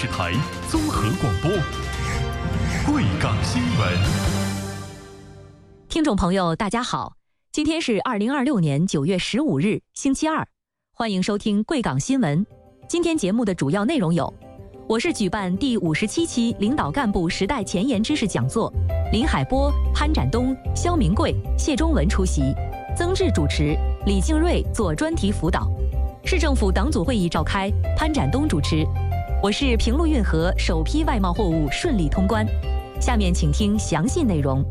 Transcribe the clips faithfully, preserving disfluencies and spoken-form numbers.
视台综合广播，贵港新闻。 听众朋友，大家好，今天是二零二六年九月十五日，星期二，欢迎收听贵港新闻。今天节目的主要内容有：我市举办第五十七期领导干部时代前沿知识讲座，林海波、潘展东、肖明贵、谢忠文出席，曾志主持，李静瑞做专题辅导。市政府党组会议召开，潘展东主持。我市平陆运河首批外贸货物顺利通关。下面请听详细内容。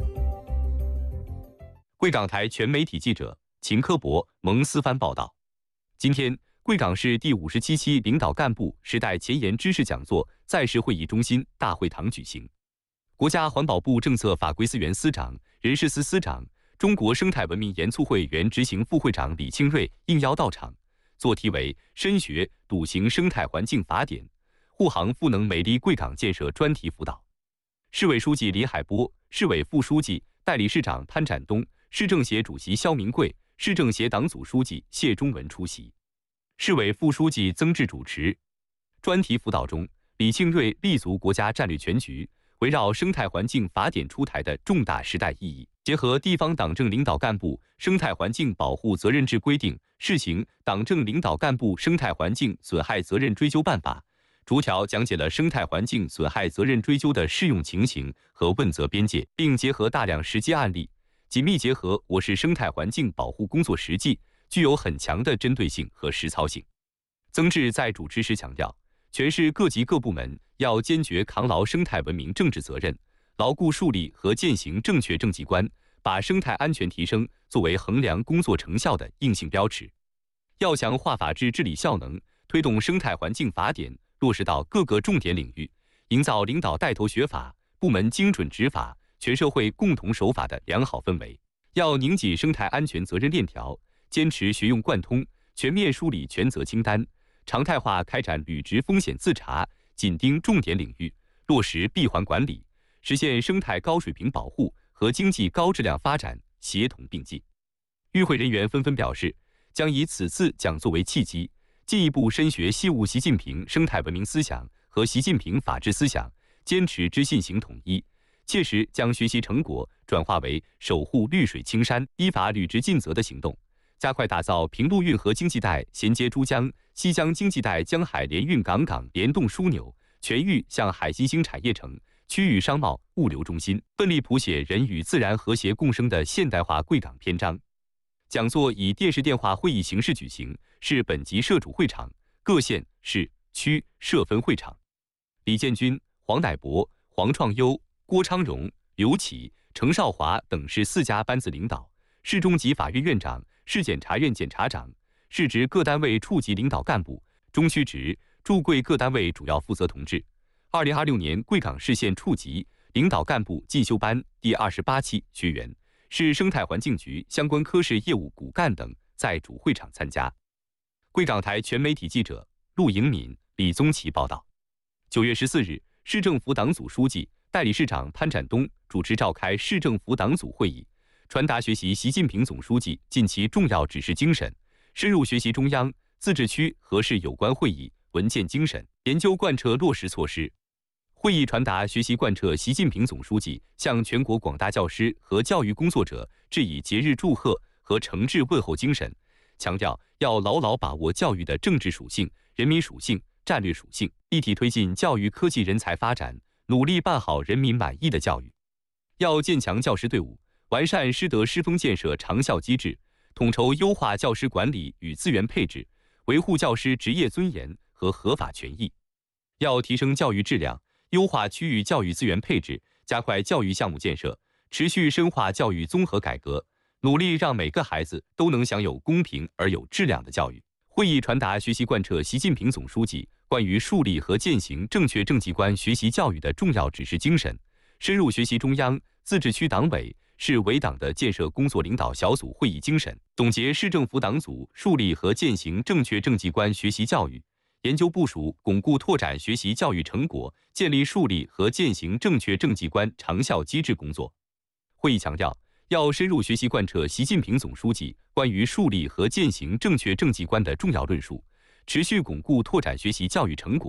贵港台全媒体记者秦科博、蒙思帆报道。今天，贵港市第五十七期领导干部时代前沿知识讲座在市会议中心大会堂举行。国家环保部政策法规司原司长、人事司司长、中国生态文明研促会原执行副会长李庆瑞应邀到场，作题为“深学笃行生态环境法典，护航赋能美丽贵港建设”专题辅导。市委书记李海波、市委副书记、代理市长潘展东、市政协主席肖明贵、市政协党组书记谢忠文出席，市委副书记曾志主持。专题辅导中，李庆瑞立足国家战略全局，围绕生态环境法典出台的重大时代意义，结合地方党政领导干部生态环境保护责任制规定，试行党政领导干部生态环境损害责任追究办法，逐条讲解了生态环境损害责任追究的适用情形和问责边界，并结合大量实际案例，紧密结合我市生态环境保护工作实际，具有很强的针对性和实操性。曾志在主持时强调，全市各级各部门要坚决扛牢生态文明政治责任，牢固树立和践行正确政绩观，把生态安全提升作为衡量工作成效的硬性标尺。要强化法治治理效能，推动生态环境法典落实到各个重点领域，营造领导带头学法、部门精准执法、全社会共同守法的良好氛围。要拧紧生态安全责任链条，坚持学用贯通，全面梳理权责清单，常态化开展履职风险自查，紧盯重点领域，落实闭环管理，实现生态高水平保护和经济高质量发展协同并进。与会人员纷纷表示，将以此次讲座为契机，进一步深学习悟习近平生态文明思想和习近平法治思想，坚持知信行统一，切实将学习成果转化为守护绿水青山、依法履职尽责的行动，加快打造平陆运河经济带衔接珠江、西江经济带江海联运港港联动枢纽，全域向海新兴产业城、区域商贸物流中心，奋力谱写人与自然和谐共生的现代化贵港篇章。讲座以电视电话会议形式举行，是本级社主会场，各县市区设分会场。李建军、黄乃博、黄创优、郭昌荣、刘启、程少华等市四家班子领导，市中级法院院长、市检察院检察长、市直各单位处级领导干部、中区直、驻贵各单位主要负责同志。二零二六年贵港市县处级领导干部进修班第二十八期学员，市生态环境局相关科室业务骨干等在主会场参加。贵港台全媒体记者陆颖敏、李宗奇报道。九月十四日，市政府党组书记、代理市长潘展东主持召开市政府党组会议，传达学习习近平总书记近期重要指示精神，深入学习中央、自治区和市有关会议文件精神，研究贯彻落实措施。会议传达学习贯彻习近平总书记向全国广大教师和教育工作者致以节日祝贺和诚挚问候精神，强调要牢牢把握教育的政治属性、人民属性、战略属性，一体推进教育科技人才发展，努力办好人民满意的教育。要建强教师队伍，完善师德师风建设长效机制，统筹优化教师管理与资源配置，维护教师职业尊严和合法权益。要提升教育质量，优化区域教育资源配置，加快教育项目建设，持续深化教育综合改革，努力让每个孩子都能享有公平而有质量的教育。会议传达学习贯彻习近平总书记关于树立和践行正确政绩观学习教育的重要指示精神，深入学习中央、自治区党委、市委党的建设工作领导小组会议精神，总结市政府党组树立和践行正确政绩观学习教育，研究部署巩固拓展学习教育成果，建立树立和践行正确政绩观长效机制工作。会议强调，要深入学习贯彻习近平总书记关于树立和践行正确政绩观的重要论述，持续巩固拓展学习教育成果，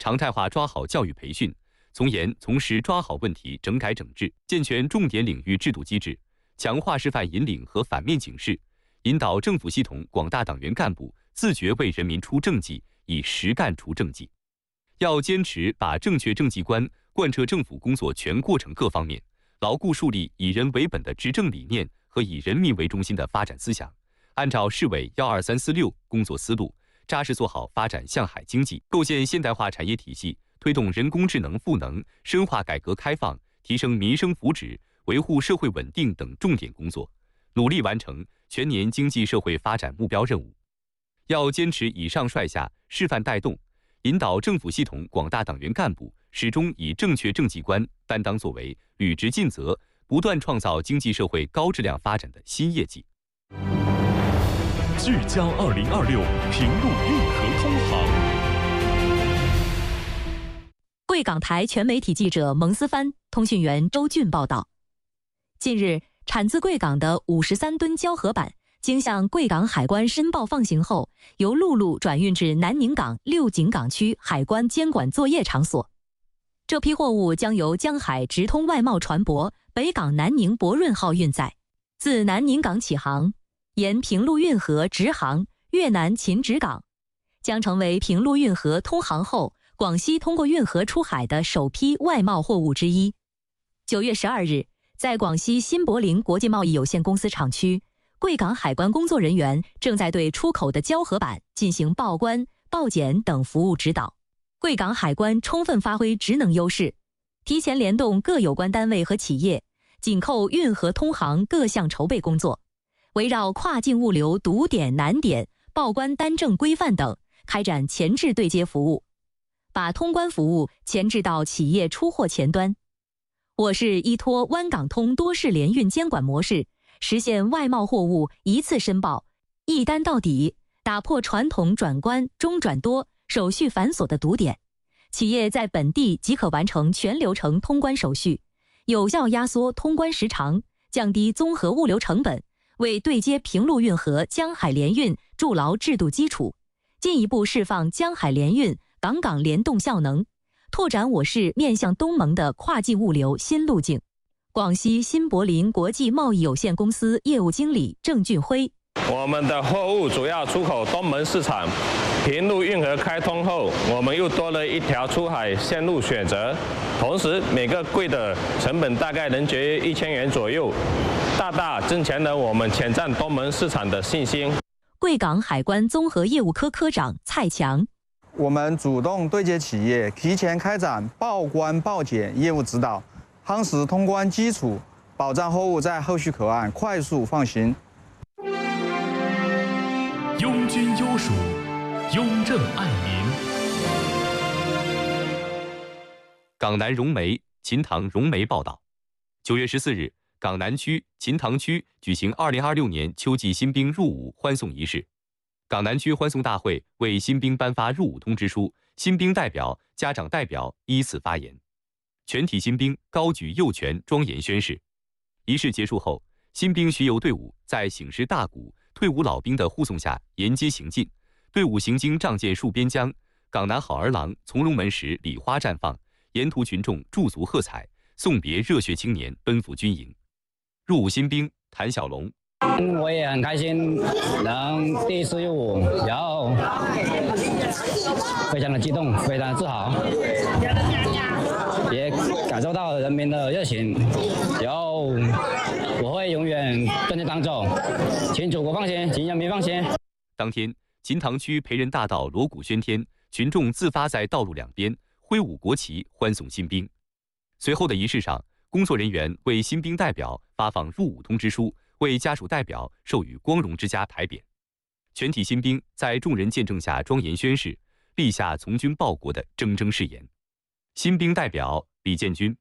常态化抓好教育培训，从严从实抓好问题整改整治，健全重点领域制度机制，强化示范引领和反面警示，引导政府系统广大党员干部自觉为人民出政绩，以实干出政绩。要坚持把正确政绩观贯彻政府工作全过程各方面，牢固树立以人为本的执政理念和以人民为中心的发展思想，按照市委幺二三四六工作思路，扎实做好发展向海经济、构建现代化产业体系、推动人工智能赋能、深化改革开放、提升民生福祉、维护社会稳定等重点工作，努力完成全年经济社会发展目标任务。要坚持以上率下、示范带动，引导政府系统广大党员干部始终以正确政绩观担当作为，履职尽责，不断创造经济社会高质量发展的新业绩。 聚焦二零二六，平路运河通航。 贵港台全媒体记者蒙思帆、通讯员周俊报道。近日，产自贵港的五十三吨胶合板经向贵港海关申报放行后，由陆路转运至南宁港六井港区海关监管作业场所。这批货物将由江海直通外贸船舶北港南宁博润号运载，自南宁港起航，沿平陆运河直航越南秦直港，将成为平陆运河通航后广西通过运河出海的首批外贸货物之一。九月十二日，在广西新柏林国际贸易有限公司厂区，贵港海关工作人员正在对出口的胶合板进行报关、报检等服务指导。贵港海关充分发挥职能优势，提前联动各有关单位和企业，紧扣运河通航各项筹备工作，围绕跨境物流堵点难点、报关单证规范等，开展前置对接服务，把通关服务前置到企业出货前端。我市依托湾港通多式联运监管模式，实现外贸货物一次申报、一单到底，打破传统转关、中转多、手续繁琐的堵点，企业在本地即可完成全流程通关手续，有效压缩通关时长，降低综合物流成本，为对接平陆运河江海联运筑牢制度基础，进一步释放江海联运港港联动效能，拓展我市面向东盟的跨境物流新路径。广西新柏林国际贸易有限公司业务经理郑俊辉： 我们的货物主要出口东盟市场，平陆运河开通后，我们又多了一条出海线路选择，同时每个柜的成本大概能节约一千元左右，大大增强了我们前占东盟市场的信心。 贵港海关综合业务科科长蔡强： 我们主动对接企业，提前开展报关报检业务指导，夯实通关基础，保障货物在后续口岸快速放行。 拥军优属，雍正爱民。 港南荣媒、秦塘荣媒报道，九月十四日，港南区、秦塘区举行二零二六年秋季新兵入伍欢送仪式。港南区欢送大会为新兵颁发入伍通知书，新兵代表、家长代表依次发言，全体新兵高举右拳庄严宣誓。仪式结束后，新兵巡游队伍在醒狮大鼓、退伍老兵的护送下沿街行进，队伍行经仗剑戍边疆，港南好儿郎从容门时礼花绽放，沿途群众驻足喝彩，送别热血青年奔赴军营。入伍新兵谭小龙： 我也很开心能第一次入伍，然后非常的激动，非常的自豪，也感受到人民的热情，然后我会永远跟着党走，请祖国放心，请人民放心。 当天，秦塘区培仁大道锣鼓喧天，群众自发在道路两边挥舞国旗欢送新兵。随后的仪式上，工作人员为新兵代表发放入伍通知书，为家属代表授予光荣之家牌匾。全体新兵在众人见证下庄严宣誓，立下从军报国的铮铮誓言。新兵代表李建军：